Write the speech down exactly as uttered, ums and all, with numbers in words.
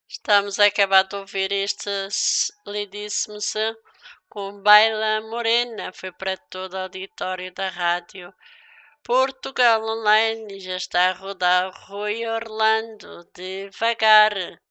Estamos a acabar de ouvir este s lindíssimo som com Baila Morena, foi para todo o auditório da rádio Portugal Online e já está a rodar Rui Orlando, Devagar.